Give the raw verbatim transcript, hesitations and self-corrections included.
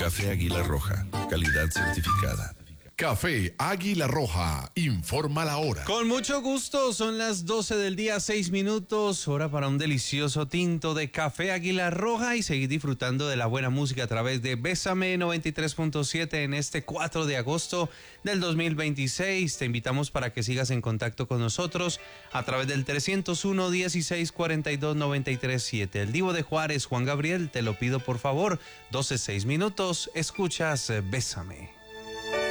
Café Águila Roja, calidad certificada. Café Águila Roja, informa la hora. Con mucho gusto, son las doce del día, seis minutos, hora para un delicioso tinto de Café Águila Roja y seguir disfrutando de la buena música a través de Bésame noventa y tres punto siete en este cuatro de agosto del dos mil veintiséis. Te invitamos para que sigas en contacto con nosotros a través del trescientos uno, dieciséis, cuarenta y dos, noventa y tres, siete. El Divo de Juárez, Juan Gabriel, te lo pido por favor, doce, seis minutos, escuchas Bésame.